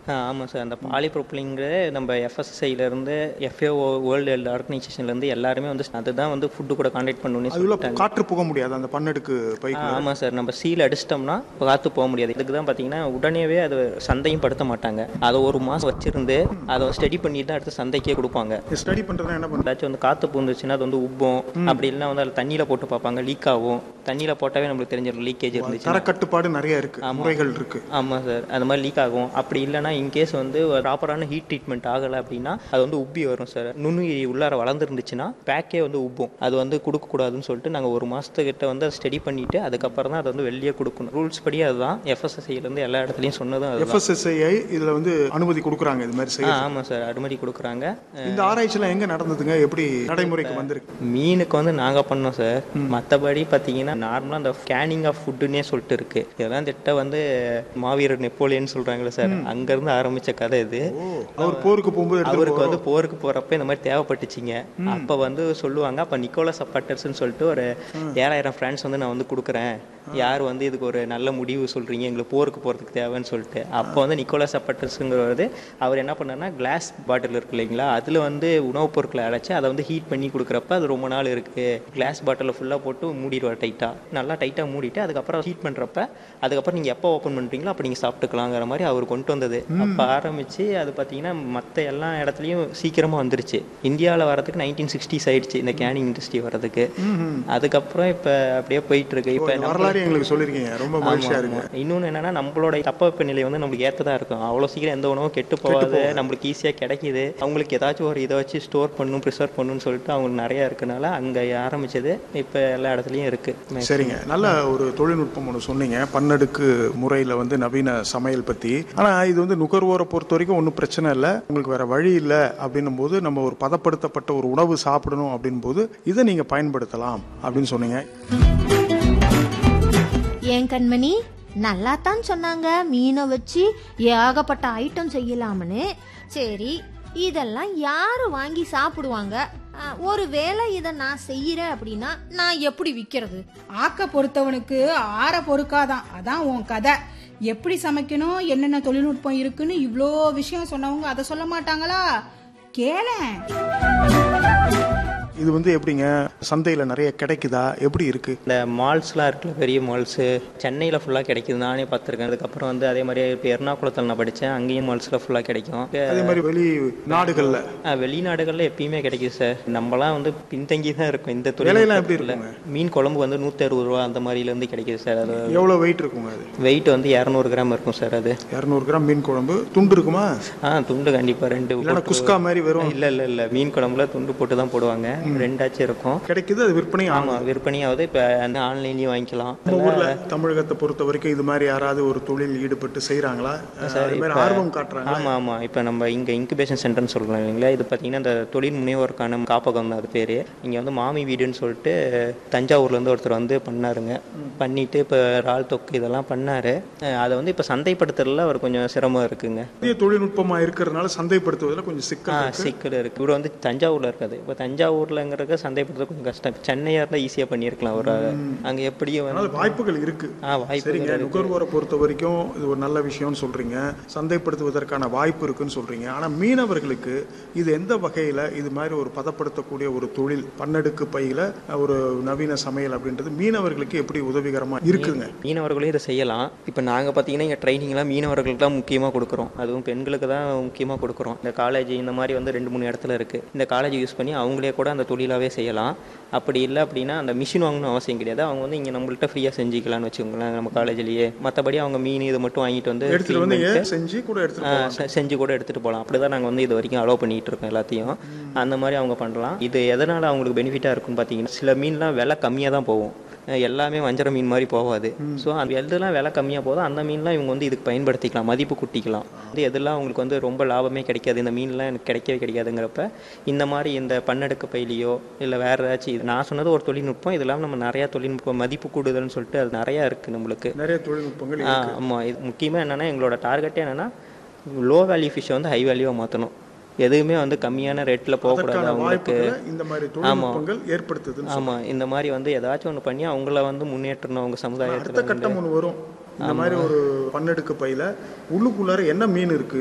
ஆமாம் சார். அந்த பாலிப்ரோப்பிலிங்கிற நம்ம எஃப்எஸ்எஸ்ஐலேருந்து எஃப்ஏஓ வேர்ல்டு ஹெல்த் ஆர்கனைசேஷன்லேருந்து எல்லாருமே வந்து அதுதான் வந்து ஃபுட்டு கூட கான்டாக்ட் பண்ணணும்னு சொல்லிட்டாங்க. காற்று போக முடியாது அந்த பன்னெடுக்கு பைக்கு. ஆமாம் சார். நம்ம சீல் அடிச்சிட்டோம்னா காற்று போக முடியாது. இதுக்கு தான் பார்த்தீங்கன்னா உடனேவே அது சந்தையும் படுத்த மாட்டாங்க. அதை ஒரு மாதம் வச்சிருந்து அதை ஸ்டடி பண்ணிட்டு தான் அடுத்து சந்தைக்கே கொடுப்பாங்க. ஸ்டடி பண்ணுறதா என்ன பண்ணுறது? ஏதாச்சும் வந்து காற்று பூந்துச்சுன்னா அது வந்து உப்பும், அப்படி இல்லைன்னா வந்து அதில் தண்ணியில் போட்டு பார்ப்பாங்க, லீக் ஆகும். தண்ணியில் போட்டாவே நம்மளுக்கு தெரிஞ்சிடும் லீக்கேஜ் இருந்துச்சு. தரக்கட்டுப்பாடு நிறைய இருக்குது, முறைகள் இருக்குது. ஆமாம் சார். அது மாதிரி லீக் ஆகும். அப்படி இல்லைனா இன்கேஸ் வந்து ப்ராப்பரான ஹீட் ட்ரீட்மெண்ட் ஆகலை அப்படின்னா அது வந்து உப்பி வரும் சார். நுண்ணுயிரி உள்ளார வளர்ந்துருந்துச்சுன்னா பேக்கே வந்து உப்பும். அது வந்து கொடுக்கக்கூடாதுன்னு சொல்லிட்டு நாங்கள் ஒரு மாதத்துக்கிட்ட வந்து அதை ஸ்டடி பண்ணிவிட்டு அதுக்கப்புறம் தான் அதை வந்து வெளியே கொடுக்கணும். ரூல்ஸ் படி அதுதான் எஃப்எஸ்எஸ்ஐலேருந்து எல்லா இடத்துலையும் சொன்னதும் அது. எஃப்எஸ்எஸ்ஐ இதில் வந்து அனுமதி கொடுக்குறாங்க இது மாதிரி செய்ய. ஆமாம் சார், அனுமதி கொடுக்குறாங்க. இந்த ஆராய்ச்சிலாம் எங்கே நடந்ததுங்க? எப்படி நடைமுறைக்கு வந்திருக்கு? மீனுக்கு வந்து நாங்கள் பண்ணோம் சார். மற்றபடி பார்த்தீங்கன்னா நார்மலாக அந்த ஸ்கேனிங் ஆஃப் ஃபுட்டுன்னே சொல்லிட்டு இருக்குது. இதெல்லாம் திட்ட வந்து மாவீரர் நெப்போலியன் சொல்கிறாங்களே சார், அங்கேருந்து ஆரம்பித்த கதை இது. அவர் போருக்கு போகும்போது அவருக்கு வந்து போருக்கு போகிறப்ப இந்த மாதிரி தேவைப்பட்டுச்சிங்க. அப்போ வந்து சொல்லுவாங்க, அப்போ நிக்கோலஸ் அப்பட்டர்ஸ்ன்னு சொல்லிட்டு ஒரு 7000 ஃப்ரான்ஸ் வந்து நான் வந்து கொடுக்குறேன், யார் வந்து இதுக்கு ஒரு நல்ல முடிவு சொல்கிறீங்க, எங்களுக்கு போருக்கு போகிறதுக்கு தேவைன்னு சொல்லிட்டு. அப்போ வந்து நிக்கோலஸ் அப்பட்டர்ஸுங்கிறது அவர் என்ன பண்ணார்னா கிளாஸ் பாட்டில் இருக்கு இல்லைங்களா, அதில் வந்து உணவுப் பொருட்களை அழைச்சி அதை வந்து ஹீட் பண்ணி கொடுக்குறப்ப அது ரொம்ப நாள் இருக்குது. கிளாஸ் பாட்டிலில் ஃபுல்லாக போட்டு மூடிடுவார் டைட்டாக, நல்லா டைட்டாக மூடிட்டு அதுக்கப்புறம் ஹீட் பண்ணுறப்ப அதுக்கப்புறம் நீங்கள் எப்போ ஓப்பன் பண்ணுறீங்களோ அப்போ நீங்கள் சாப்பிட்டுக்கலாங்கிற மாதிரி அவர் கொண்டு வந்தது. அப்போ ஆரம்பித்து அது பார்த்தீங்கன்னா மற்ற எல்லா இடத்துலையும் சீக்கிரமாக வந்துருச்சு. இந்தியாவில் வரதுக்கு 1960s ஆயிடுச்சு இந்த கேனிங் இண்டஸ்ட்ரி வரதுக்கு. அதுக்கப்புறம் இப்போ அப்படியே போயிட்டு இருக்கு. இப்போ எங்களுக்கு சொல்லியிருக்கீங்க, ரொம்ப மகிழ்ச்சியாக இருக்கு. இன்னொன்று என்னன்னா நம்மளோட தட்பவெப்பநிலை வந்து நம்மளுக்கு ஏற்றதாக இருக்கும். அவ்வளோ சீக்கிரம் எந்த உணவும் கெட்டு போகாது, நம்மளுக்கு ஈஸியாக கிடைக்கிது. அவங்களுக்கு ஏதாச்சும் ஒரு இதை வச்சு ஸ்டோர் பண்ணணும், ப்ரிசர்வ் பண்ணணும்னு சொல்லிட்டு அவங்களுக்கு நிறையா இருக்கனால அங்கே ஆரம்பிச்சது இப்போ எல்லா இடத்துலையும் இருக்குது. சரிங்க, நல்ல ஒரு தொழில்நுட்பம் ஒன்று சொன்னீங்க, பன்னடுக்கு முறையில் வந்து நவீன சமையல் பற்றி. ஆனால் இது வந்து நுகர்வோரை பொறுத்த வரைக்கும் ஒன்றும் பிரச்சனை இல்லை, உங்களுக்கு வேற வழி இல்லை அப்படின்னும் போது நம்ம ஒரு பதப்படுத்தப்பட்ட ஒரு உணவு சாப்பிடணும் அப்படின் போது இதை நீங்கள் பயன்படுத்தலாம் அப்படின்னு சொன்னீங்க. ஏன் கண்மணி, நல்லா தான் சொன்னாங்க மீனை வச்சு ஏகப்பட்ட ஐட்டம் செய்யலாம்னு. சரி, இதெல்லாம் யாரு வாங்கி சாப்பிடுவாங்க? ஒருவேளை இதை நான் செய்யறேன் அப்படின்னா நான் எப்படி விற்கிறது? ஆக்க பொறுத்தவனுக்கு ஆற பொறுக்காதான், அதான் உன் கதை. எப்படி சமைக்கணும், என்னென்ன தொழில்நுட்பம் இருக்குன்னு இவ்வளோ விஷயம் சொன்னவங்க அதை சொல்ல மாட்டாங்களா? கேளேன். இது வந்து எப்படிங்க, சந்தையில் நிறைய கிடைக்குதா, எப்படி இருக்குது? இந்த மால்ஸ்லாம் இருக்குல்ல, பெரிய மால்ஸு சென்னையில் ஃபுல்லாக கிடைக்குது, நானே பார்த்துருக்கேன். அதுக்கப்புறம் வந்து அதே மாதிரி இப்போ எர்ணாகுளத்தில் நான் படித்தேன், அங்கேயும் மால்ஸில் ஃபுல்லாக கிடைக்கும். அதே மாதிரி வெளிநாடுகளில் எப்பயுமே கிடைக்குது சார். நம்மலாம் வந்து பின்தங்கி தான் இருக்கும் இந்த தொழிலெல்லாம். எப்படி இருக்குங்க? மீன் குழம்பு வந்து 160 ரூபா அந்த மாதிரிலேருந்து கிடைக்குது சார். அது எவ்வளோ வெயிட் இருக்குங்க? அது வெயிட் வந்து 200 கிராம் இருக்கும் சார். அது 200 கிராம் மீன் குழம்பு. துண்டு இருக்குமா? துண்டு கண்டிப்பாக 2. குஸ்கா மாதிரி வரும்? இல்லை, மீன் குழம்புல துண்டு போட்டு தான் போடுவாங்க. 2 இருக்கும், கிடைக்குது. அது விற்பனை விற்பனையாவது. இப்போ ஆன்லைன்லயும் வாங்கிக்கலாம். தமிழகத்தை பொறுத்த வரைக்கும் இது மாதிரி யாராவது ஒரு தொழில் ஈடுபட்டு செய்யறாங்களா, ஆர்வம் காட்டுறாங்க? ஆமா. இப்போ நம்ம இங்க இன்குபேஷன் சென்டர்னு சொல்றோம் இல்லைங்களா, இது பார்த்தீங்கன்னா இந்த தொழில் முனைவோருக்கான காப்பகம் தான் அது பேரு. இங்க வந்து மாமி வீடுன்னு சொல்லிட்டு தஞ்சாவூர்ல இருந்து ஒருத்தர் வந்து பண்ணாருங்க. பண்ணிட்டு இப்போ இறால் தொக்கு இதெல்லாம் பண்ணாரு. அதை வந்து இப்போ சந்தைப்படுத்துறதுல அவர் கொஞ்சம் சிரமம் இருக்குங்க. தொழில்நுட்பமா இருக்கிறதுனால சந்தைப்படுத்துவதில் கொஞ்சம் சிக்கல் இருக்கு. இவர் வந்து தஞ்சாவூர்ல இருக்காது. இப்போ தஞ்சாவூர்லங்கிறத சந்தைப்படுத்த கொஞ்சம் கஷ்டம். சென்னையா இருந்தா ஈஸியா பண்ணியிருக்கலாம். ஒரு அங்க எப்படியும் வாய்ப்புகள் இருக்கு. நுகர்வோரை பொறுத்த வரைக்கும் இது ஒரு நல்ல விஷயம்னு சொல்றீங்க, சந்தைப்படுத்துவதற்கான வாய்ப்பு இருக்குன்னு சொல்றீங்க. ஆனா மீனவர்களுக்கு இது எந்த வகையில இது மாதிரி ஒரு பதப்படுத்தக்கூடிய ஒரு தொழில், பன்னடுக்கு பையில ஒரு நவீன சமையல் அப்படின்றது மீனவர்களுக்கு எப்படி உதவிகரமா இருக்குங்க? மீனவர்களே இதை செய்யலாம். இப்போ நாங்க பாத்தீங்கன்னா இங்க ட்ரைனிங்லாம் மீனவர்களுக்கு தான் முக்கியமா கொடுக்குறோம். அதுவும் பெண்களுக்கு தான் முக்கியமா கொடுக்குறோம். இந்த காலேஜ் இந்த மாதிரி வந்து 2-3 இடத்துல இருக்கு. இந்த காலேஜ் யூஸ் பண்ணி அவங்களே கூட அந்த தொழிலாவே செய்யலாம். அப்படி இல்லை அப்படின்னா அந்த மிஷின் வாங்கணும் அவசியம் கிடையாது. அவங்க வந்து இங்கே நம்மள்ட்ட ஃப்ரீயாக செஞ்சுக்கலாம்னு வச்சுக்கோங்களேன் நம்ம காலேஜ்லேயே. மற்றபடி அவங்க மீன் இதை மட்டும் வாங்கிட்டு வந்து செஞ்சு கூட எடுத்துகிட்டு போகலாம். அப்படி தான் நாங்கள் வந்து இது வரைக்கும் அலோவ் பண்ணிகிட்டு இருக்கோம் எல்லாத்தையும். அந்த மாதிரி அவங்க பண்ணலாம். இது எதனால் அவங்களுக்கு பெனிஃபிட்டாக இருக்குன்னு பார்த்தீங்கன்னா, சில மீன்லாம் விலை கம்மியாக தான் போகும், எல்லாமே வஞ்சர மீன் மாதிரி போகாது. ஸோ அது எதெல்லாம் விலை கம்மியாக போதும் அந்த மீன்லாம் இவங்க வந்து இதுக்கு பயன்படுத்திக்கலாம், மதிப்பு கூட்டிக்கலாம். வந்து எதெல்லாம் அவங்களுக்கு வந்து ரொம்ப லாபமே கிடைக்காது, இந்த மீன்லாம் எனக்கு கிடைக்கவே கிடைக்காதுங்கிறப்ப இந்த மாதிரி இந்த பன்னடுக்கு பையிலையோ இல்லை வேறு ஏதாச்சும், இது நான் சொன்னது ஒரு தொழில்நுட்பம். இதெல்லாம் நம்ம நிறையா தொழில்நுட்பம் மதிப்பு கூடுதல்னு சொல்லிட்டு அது நிறையா இருக்குது நம்மளுக்கு, நிறைய தொழில்நுட்பங்கள். ஆமாம், இது முக்கியமாக என்னென்னா எங்களோட டார்கெட்டே என்னென்னா லோ வேல்யூ ஃபிஷ்ஷை வந்து ஹை வேல்யூவாக மாற்றணும். எதுவுமே வந்து கம்மியான ரேட்டில் போகக்கூடாது அவங்களுக்கு. இந்த மாதிரி தொழில்நுட்பங்கள் ஏற்படுத்துது. ஆமாம், இந்த மாதிரி வந்து ஏதாச்சும் ஒன்று பண்ணி அவங்கள வந்து முன்னேற்றணும் அவங்க சமுதாயத்தில். கட்டம் ஒன்று வரும். இந்த மாதிரி ஒரு பன்னடுக்கு பையில உள்ளுக்குள்ளார என்ன மீன் இருக்கு,